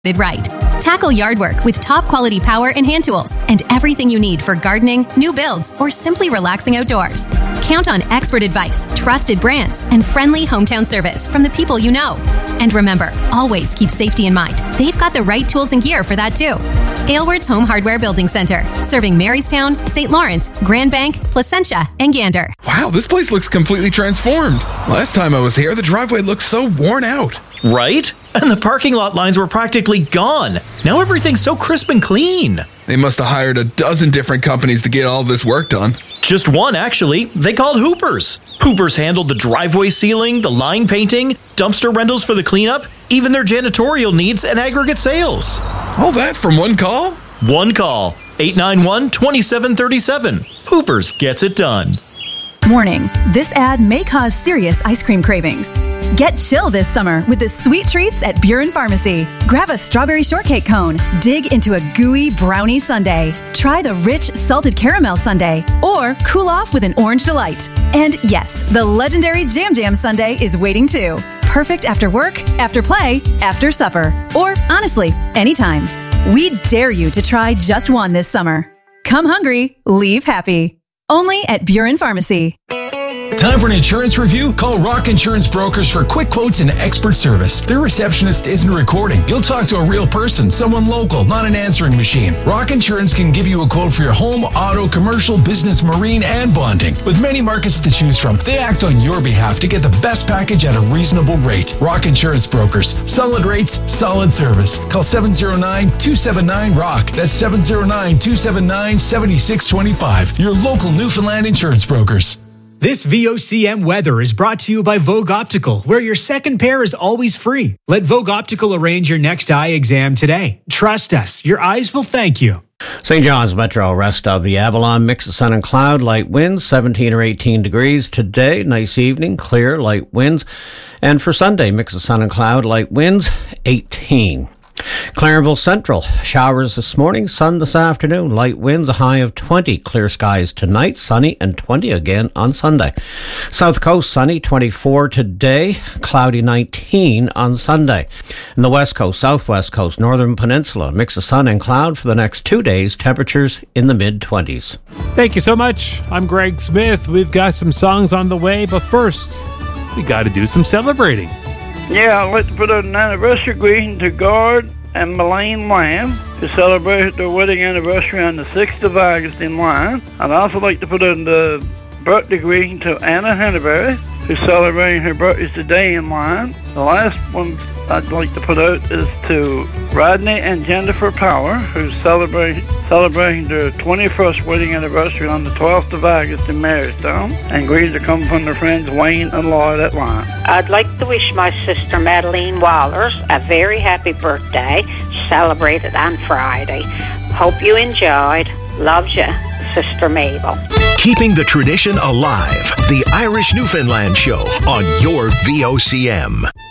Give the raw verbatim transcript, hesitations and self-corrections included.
right. Tackle yard work with top quality power and hand tools and everything you need for gardening, new builds, or simply relaxing outdoors. Count on expert advice, trusted brands, and friendly hometown service from the people you know. And remember, always keep safety in mind. They've got the right tools and gear for that too. Aylward's Home Hardware Building Center, serving Marystown, Saint Lawrence, Grand Bank, Placentia, and Gander. Wow, this place looks completely transformed. Last time I was here, the driveway looked so worn out. Right? And the parking lot lines were practically gone. Now everything's so crisp and clean. They must have hired a dozen different companies to get all this work done. Just one, actually. They called Hoopers. Hoopers handled the driveway sealing, the line painting, dumpster rentals for the cleanup, even their janitorial needs and aggregate sales. All that from one call? One call. eight nine one, two seven three seven. Hoopers gets it done. Warning, this ad may cause serious ice cream cravings. Get chill this summer with the sweet treats at Buren Pharmacy. Grab a strawberry shortcake cone, dig into a gooey brownie sundae, try the rich salted caramel sundae, or cool off with an orange delight. And yes, the legendary Jam Jam sundae is waiting too. Perfect after work, after play, after supper, or honestly, anytime. We dare you to try just one this summer. Come hungry, leave happy. Only at Buren Pharmacy. Time for an insurance review? Call Rock Insurance Brokers for quick quotes and expert service. Their receptionist isn't recording. You'll talk to a real person, someone local, not an answering machine. Rock Insurance can give you a quote for your home, auto, commercial, business, marine, and bonding. With many markets to choose from, they act on your behalf to get the best package at a reasonable rate. Rock Insurance Brokers. Solid rates, solid service. Call seven zero nine, two seven nine, ROCK. That's seven zero nine, two seven nine, seven six two five. Your local Newfoundland insurance brokers. This V O C M weather is brought to you by Vogue Optical, where your second pair is always free. Let Vogue Optical arrange your next eye exam today. Trust us, your eyes will thank you. Saint John's Metro, rest of the Avalon, mix of sun and cloud, light winds, seventeen or eighteen degrees today. Nice evening, clear, light winds. And for Sunday, mix of sun and cloud, light winds, eighteen. Clarenville Central, showers this morning, sun this afternoon, light winds, a high of twenty. Clear skies tonight, sunny and twenty again on Sunday. South Coast, sunny, twenty-four today, cloudy nineteen on Sunday. And the West Coast, Southwest Coast, Northern Peninsula, mix of sun and cloud for the next two days, temperatures in the mid-twenties. Thank you so much. I'm Greg Smith. We've got some songs on the way, but first, we got to do some celebrating. Yeah, I'd like to put out an anniversary greeting to Gord and Melaine Lamb, who celebrated their wedding anniversary on the sixth of August in Lyon. I'd also like to put out the birthday greeting to Anna Henneberry, who's celebrating her birthday today in Lyon. The last one I'd like to put out is to Rodney and Jennifer Power, who's celebrating celebrating their twenty-first wedding anniversary on the twelfth of August in Marystown. And greetings are coming from their friends Wayne and Lloyd at Lyon. I'd like to wish my sister Madeline Wallers a very happy birthday, celebrated on Friday. Hope you enjoyed. Loves you, Sister Mabel. Keeping the tradition alive, the Irish Newfoundland Show on your V O C M.